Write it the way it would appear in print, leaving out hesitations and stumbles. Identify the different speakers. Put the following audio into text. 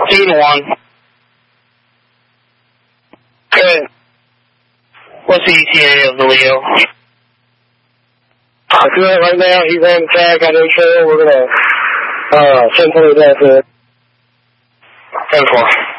Speaker 1: 14-1.
Speaker 2: Good.
Speaker 1: What's the ETA of the Leo?
Speaker 2: I feel it right now. He's on the track. I don't care. We're going to send somebody back there.
Speaker 1: 10-4.